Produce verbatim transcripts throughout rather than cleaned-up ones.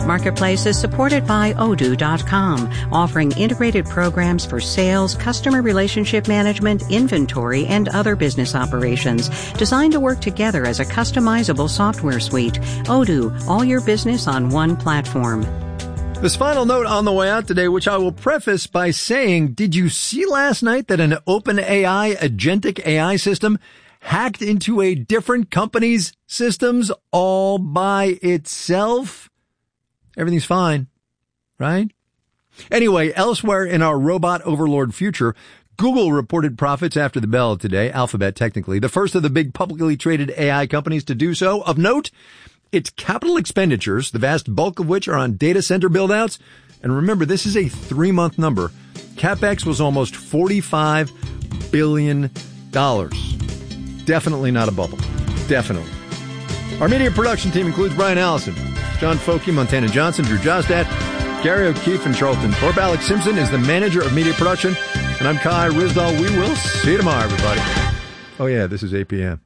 Marketplace is supported by Odoo dot com, offering integrated programs for sales, customer relationship management, inventory, and other business operations, designed to work together as a customizable software suite. Odoo, all your business on one platform. This final note on the way out today, which I will preface by saying, did you see last night that an OpenAI agentic A I system hacked into a different company's systems all by itself? Everything's fine, right? Anyway, elsewhere in our robot overlord future, Google reported profits after the bell today, Alphabet technically, the first of the big publicly traded A I companies to do so. Of note, its capital expenditures, the vast bulk of which are on data center buildouts. And remember, this is a three-month number. CapEx was almost forty-five billion dollars. Definitely not a bubble. Definitely. Our media production team includes Brian Allison, John Folke, Montana Johnson, Drew Jostat, Gary O'Keefe, and Charlton Thorpe. Alex Simpson is the manager of media production. And I'm Kai Rizdal. We will see you tomorrow, everybody. Oh, yeah, this is eight p.m.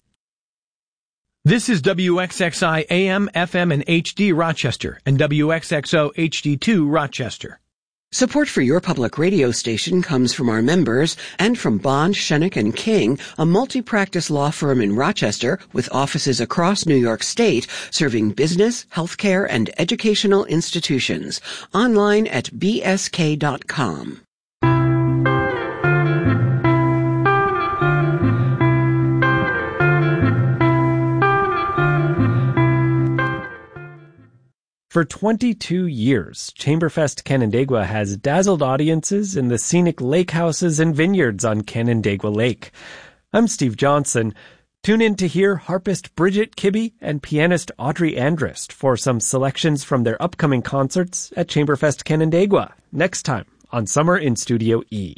This is W X X I A M, F M, and H D Rochester, and W X X O H D two Rochester. Support for your public radio station comes from our members and from Bond, Shenick and King, a multi-practice law firm in Rochester with offices across New York State, serving business, healthcare, and educational institutions. Online at b s k dot com. For twenty-two years, Chamberfest Canandaigua has dazzled audiences in the scenic lake houses and vineyards on Canandaigua Lake. I'm Steve Johnson. Tune in to hear harpist Bridget Kibbe and pianist Audrey Andrist for some selections from their upcoming concerts at Chamberfest Canandaigua next time on Summer in Studio E.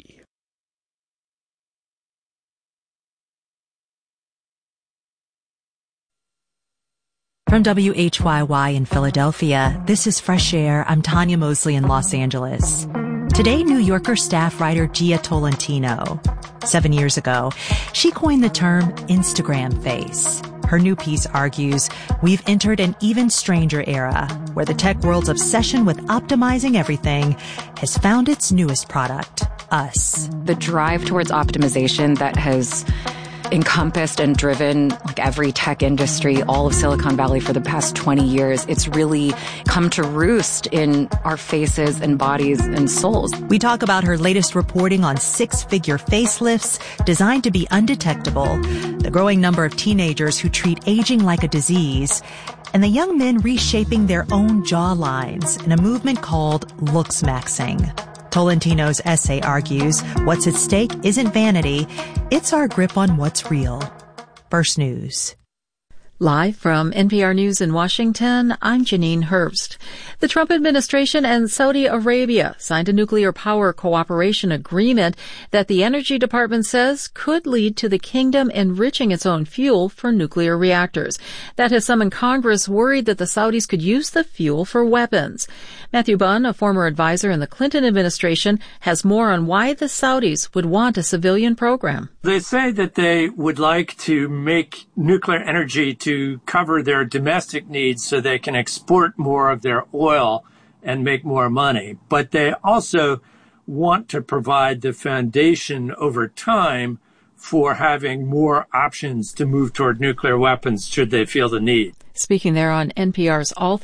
From W H Y Y in Philadelphia, this is Fresh Air. I'm Tanya Mosley in Los Angeles. Today, New Yorker staff writer Gia Tolentino. Seven years ago, she coined the term Instagram face. Her new piece argues we've entered an even stranger era where the tech world's obsession with optimizing everything has found its newest product, us. The drive towards optimization that has encompassed and driven like every tech industry, all of Silicon Valley for the past twenty years. It's really come to roost in our faces and bodies and souls. We talk about her latest reporting on six-figure facelifts designed to be undetectable, the growing number of teenagers who treat aging like a disease, and the young men reshaping their own jawlines in a movement called looks maxing. Tolentino's essay argues what's at stake isn't vanity, it's our grip on what's real. First News. Live from N P R News in Washington, I'm Janine Herbst. The Trump administration and Saudi Arabia signed a nuclear power cooperation agreement that the Energy Department says could lead to the kingdom enriching its own fuel for nuclear reactors. That has summoned Congress worried that the Saudis could use the fuel for weapons. Matthew Bunn, a former advisor in the Clinton administration, has more on why the Saudis would want a civilian program. They say that they would like to make nuclear energy to to cover their domestic needs so they can export more of their oil and make more money. But they also want to provide the foundation over time for having more options to move toward nuclear weapons should they feel the need. Speaking there on N P R's All